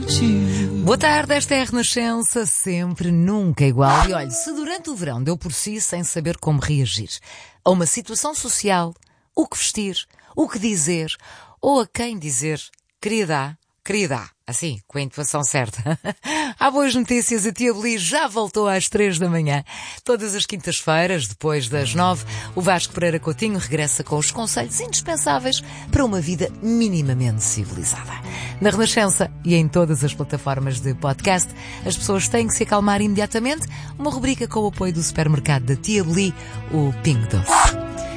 Boa tarde, esta é a Renascença, sempre, nunca igual. E olha, se durante o verão deu por si sem saber como reagir a uma situação social, o que vestir, o que dizer, ou a quem dizer, querida, assim, com a intuação certa. Há boas notícias, a Tia Beli já voltou às 3 da manhã. Todas as quintas-feiras, depois das 9, o Vasco Pereira Coutinho regressa com os conselhos indispensáveis para uma vida minimamente civilizada. Na Renascença e em todas as plataformas de podcast, as pessoas têm que se acalmar imediatamente. Uma rubrica com o apoio do supermercado da Tia Beli, o Pingo Doce.